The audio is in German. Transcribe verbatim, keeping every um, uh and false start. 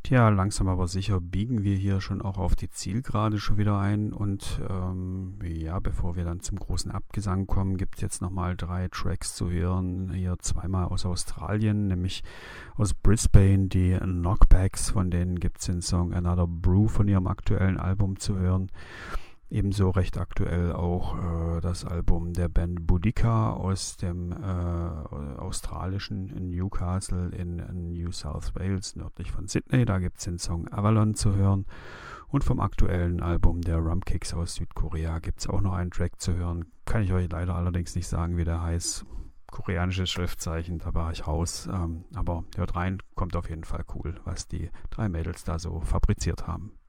Tja, langsam aber sicher biegen wir hier schon auch auf die Zielgerade schon wieder ein und ähm, ja, bevor wir dann zum großen Abgesang kommen, gibt es jetzt nochmal drei Tracks zu hören. Hier zweimal aus Australien, nämlich aus Brisbane die Knockbacks, von denen gibt es den Song Another Brew von ihrem aktuellen Album zu hören. Ebenso recht aktuell auch äh, das Album der Band Boudica aus dem äh, australischen Newcastle in New South Wales, nördlich von Sydney. Da gibt es den Song Avalon zu hören. Und vom aktuellen Album der Rumkicks aus Südkorea gibt es auch noch einen Track zu hören. Kann ich euch leider allerdings nicht sagen, wie der heißt. Koreanisches Schriftzeichen, da war ich raus. Ähm, aber hört rein, kommt auf jeden Fall cool, was die drei Mädels da so fabriziert haben.